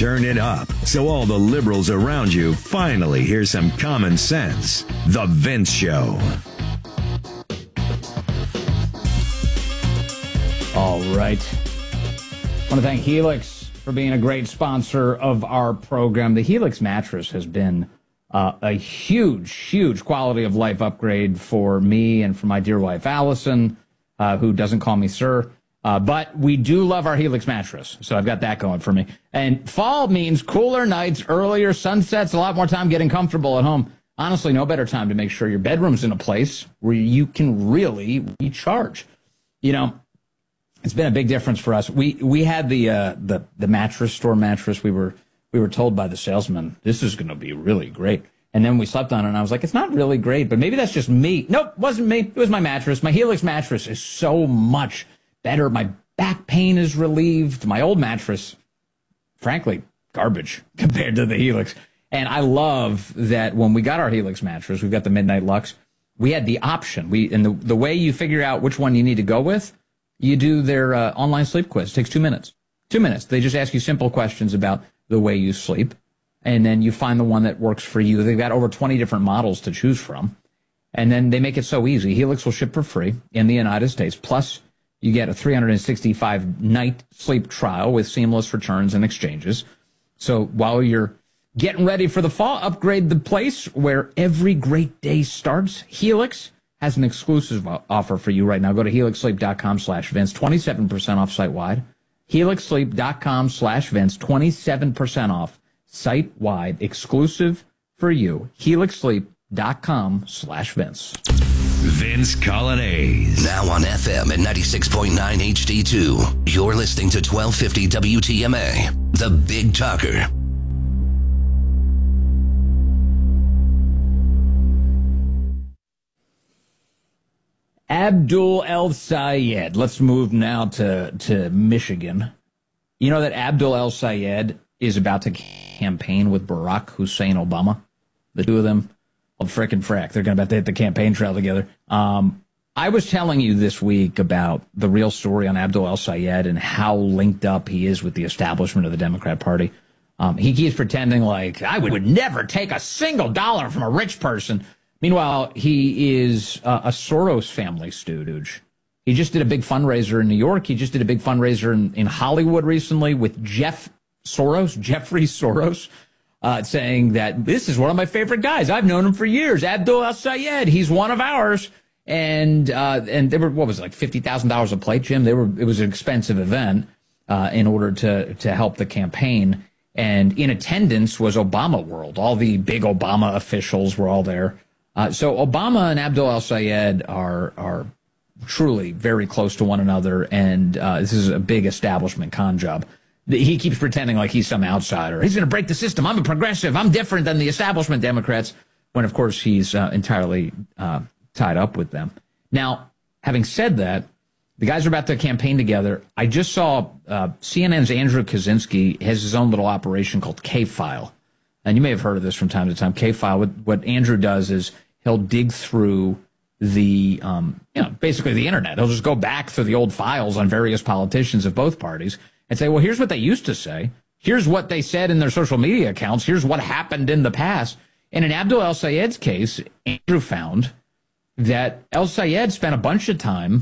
turn it up so all the liberals around you finally hear some common sense. The Vince Show. All right. I want to thank Helix for being a great sponsor of our program. The Helix mattress has been a huge quality of life upgrade for me and for my dear wife, Allison, who doesn't call me sir. But we do love our Helix mattress, so I've got that going for me. And fall means cooler nights, earlier sunsets, a lot more time getting comfortable at home. Honestly, no better time to make sure your bedroom's in a place where you can really recharge. You know, it's been a big difference for us. We had the mattress store mattress. We were told by the salesman, this is going to be really great. And then we slept on it, and I was like, it's not really great, but maybe that's just me. Nope, wasn't me. It was my mattress. My Helix mattress is so much better. My back pain is relieved. My old mattress, frankly, garbage compared to the Helix. And I love that when we got our Helix mattress, we've got the Midnight Lux, we had the option. And the way you figure out which one you need to go with, you do their online sleep quiz. It takes 2 minutes. 2 minutes. They just ask you simple questions about the way you sleep, and then you find the one that works for you. They've got over 20 different models to choose from, and then they make it so easy. Helix will ship for free in the United States, plus you get a 365-night sleep trial with seamless returns and exchanges. So while you're getting ready for the fall, upgrade the place where every great day starts. Helix has an exclusive offer for you right now. Go to helixsleep.com/Vince, 27% off site-wide. helixsleep.com/Vince, 27% off site-wide, exclusive for you. helixsleep.com/Vince. Vince Colonnese. Now on FM at 96.9 HD2. You're listening to 1250 WTMA, The Big Talker. Abdul El-Sayed. Let's move now to Michigan. You know that Abdul El-Sayed is about to campaign with Barack Hussein Obama. The two of them, well, frickin' frack. They're going to hit the campaign trail together. I was telling you this week about the real story on Abdul El-Sayed and how linked up he is with the establishment of the Democrat Party. He keeps pretending like, I would never take a single dollar from a rich person. Meanwhile, he is a Soros family stooge. He just did a big fundraiser in New York. He just did a big fundraiser in Hollywood recently with Jeffrey Soros, saying that this is one of my favorite guys. I've known him for years. Abdul El-Sayed, he's one of ours. And they were, what was it, like $50,000 a plate, Jim? It was an expensive event in order to help the campaign. And in attendance was Obama World. All the big Obama officials were all there. So Obama and Abdul El-Sayed are truly very close to one another, and this is a big establishment con job. He keeps pretending like he's some outsider. He's going to break the system. I'm a progressive. I'm different than the establishment Democrats, when, of course, he's entirely tied up with them. Now, having said that, the guys are about to campaign together. I just saw CNN's Andrew Kaczynski has his own little operation called K-File. And you may have heard of this from time to time. K-File, what Andrew does is he'll dig through the, basically the internet. He'll just go back through the old files on various politicians of both parties and say, well, here's what they used to say. Here's what they said in their social media accounts. Here's what happened in the past. And in Abdul El-Sayed's case, Andrew found that El-Sayed spent a bunch of time